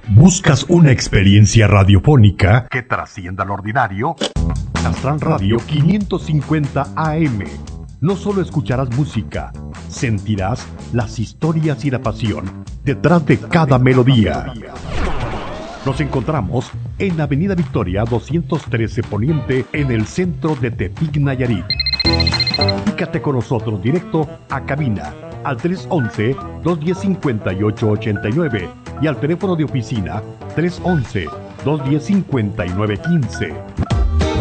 ¿Buscas una experiencia radiofónica que trascienda lo ordinario? Astral Radio 550 AM. No solo escucharás música, sentirás las historias y la pasión detrás de cada melodía. Nos encontramos en Avenida Victoria 213 Poniente, en el centro de Tepic, Nayarit. Comunícate con nosotros directo a cabina al 311-210-5889 y al teléfono de oficina 311-210-5915.